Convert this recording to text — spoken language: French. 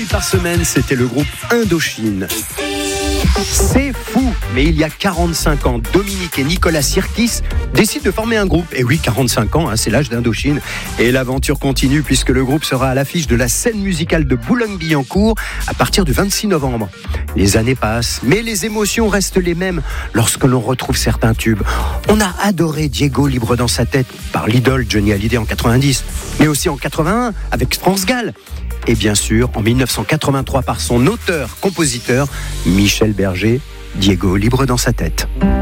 Par semaine, c'était le groupe Indochine. C'est fou, mais il y a 45 ans, Dominique et Nicolas Sirkis décident de former un groupe. Et oui, 45 ans, c'est l'âge d'Indochine. Et l'aventure continue puisque le groupe sera à l'affiche de la scène musicale de Boulogne-Billancourt à partir du 26 novembre. Les années passent, mais les émotions restent les mêmes lorsque l'on retrouve certains tubes. On a adoré Diego libre dans sa tête par l'idole Johnny Hallyday en 90, mais aussi en 81 avec France Gall. Et bien sûr, en 1983 par son auteur-compositeur Michel Berger, Diego libre dans sa tête.